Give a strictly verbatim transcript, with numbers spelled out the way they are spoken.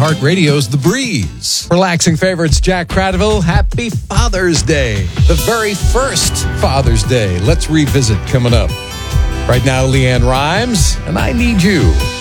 iHeartRadio's The Breeze. Relaxing favorites, Jack Cradaville, happy Father's Day. The very first Father's Day. Let's revisit coming up. Right now, Leanne Rhymes, and I Need You.